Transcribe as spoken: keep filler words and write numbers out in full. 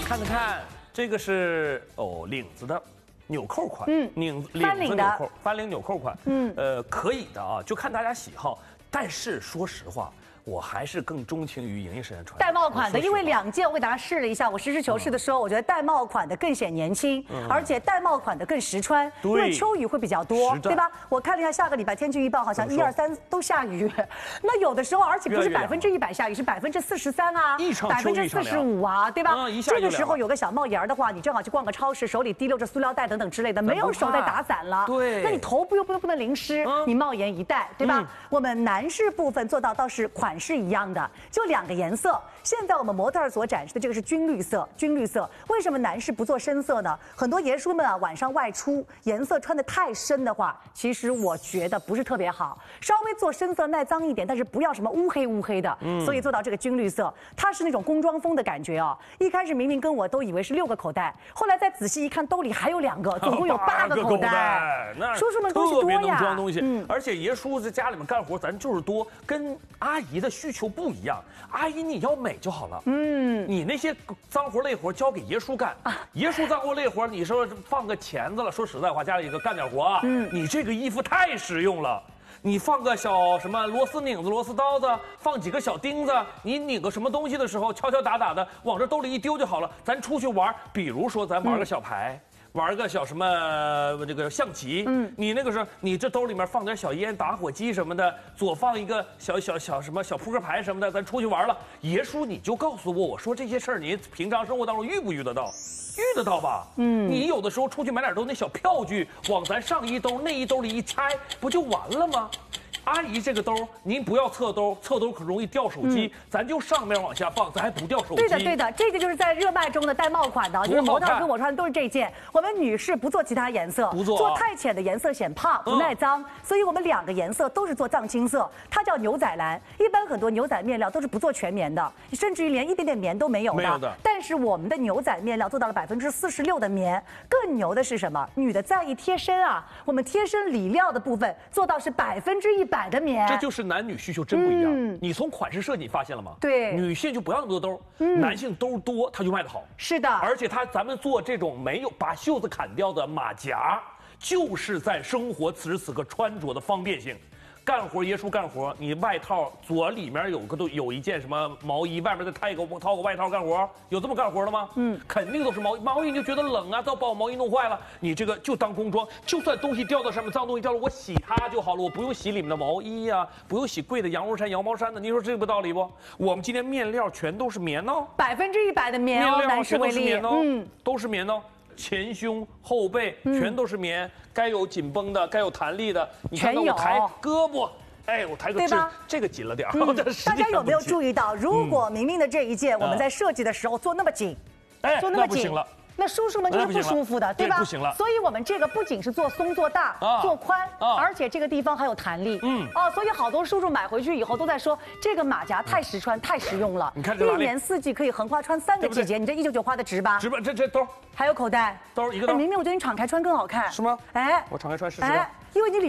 看看看，这个是哦领子的纽扣款，嗯，领领子纽扣，翻领纽扣款，嗯，呃，可以的啊，就看大家喜好。但是说实话，我还是更钟情于营业身上穿戴帽款的，因为两件我给大家试了一下，我实事求是的说，我觉得戴帽款的更显年轻，而且戴帽款的更实穿，因为秋雨会比较多，对吧？我看了一下下个礼拜天气预报，好像一二三都下雨，那有的时候而且不是百分之一百下雨，是百分之四十三啊，百分之四十五啊，对吧？这个时候有个小帽檐的话，你正好去逛个超市，手里提溜着塑料袋等等之类的，没有手在打伞了， 对， 那你头不又不不能淋湿，你帽檐一戴，对吧？我们男士部分做到倒是款式一样的。就两个颜色，现在我们模特儿所展示的这个是军绿色，军绿色。为什么男士不做深色呢？很多爷叔们啊，晚上外出颜色穿得太深的话，其实我觉得不是特别好。稍微做深色耐脏一点，但是不要什么乌黑乌黑的。嗯，所以做到这个军绿色，它是那种工装风的感觉哦。一开始明明跟我都以为是六个口袋，后来再仔细一看，兜里还有两个，总共有八个口袋。 那叔叔们东西多呀， 特别能装东西。嗯，而且爷叔在家里面干活，咱就是多，跟阿姨的需求不一样。阿姨，你要美就好了。嗯，你那些脏活累活交给爷叔干。啊、爷叔脏活累活，你说放个钳子了，说实在话，家里个干点活啊。嗯，你这个衣服太实用了。你放个小什么螺丝拧子、螺丝刀子，放几个小钉子，你拧个什么东西的时候，敲敲打打的往这兜里一丢就好了。咱出去玩，比如说咱玩个小牌。嗯，玩个小什么这个象棋，嗯，你那个时候你这兜里面放点小烟、打火机什么的，左放一个小小小什么小扑克牌什么的，咱出去玩了。爷叔你就告诉我，我说这些事儿你平常生活当中遇不遇得到？遇得到吧？嗯，你有的时候出去买点东西，那小票据往咱上衣兜、内衣兜里一拆，不就完了吗？阿姨，这个兜您不要侧兜，侧兜可容易掉手机，嗯、咱就上面往下放，咱还不掉手机。 对的，对的，这个就是在热卖中的戴帽款的，就是模特跟我穿的都是这件。我们女士不做其他颜色， 不做、啊、 做太浅的颜色显胖不耐脏，嗯、所以我们两个颜色都是做藏青色，它叫牛仔蓝。一般很多牛仔面料都是不做全棉的，甚至于连一点点棉都没有的。 没有的。 但是我们的牛仔面料做到了百分之四十六的棉，更牛的是什么？女的在意贴身啊，我们贴身里料的部分做到是百分之一百。的棉， 这就是男女需求真不一样。嗯、你从款式设计发现了吗？ 对， 女性就不要那么多兜，嗯、男性兜多，它就卖得好。 是的， 而且他咱们做这种没有把袖子砍掉的马甲，就是在生活此时此刻穿着的方便性。干活爷叔干活，你外套左里面有个都有一件什么毛衣，外面再套一个套个外套干活，有这么干活的吗？嗯，肯定都是毛衣，毛衣你就觉得冷啊，都把我毛衣弄坏了，你这个就当工装，就算东西掉到上面，脏东西掉了，我洗它就好了，我不用洗里面的毛衣呀、啊，不用洗贵的羊绒衫、羊毛衫的，你说这个道理不？我们今天面料全都是棉哦， 百分之一百的棉哦， 面料全都是棉哦，嗯，都是棉哦。前胸后背全都是棉，嗯、该有紧绷的，该有弹力的，你看到我抬胳膊。哎，我抬个这这个紧了点儿。嗯、 大家有没有注意到，如果明明的这一件、嗯、我们在设计的时候做那么紧，哎，做那么紧了，那叔叔们就是不舒服的，对吧？ 不行了。 所以我们这个不仅是做松、做大、啊、做宽，啊、而且这个地方还有弹力。嗯，哦，所以好多叔叔买回去以后都在说，这个马甲太实穿、太实用了。 你看这一年四季可以横花穿三个季节，你这一九九花的值吧？ 值吧？这这兜还有口袋， 兜一个兜。 明明我觉得你敞开穿更好看。 是吗？ 哎， 我敞开穿试试吧。 哎，因为你里。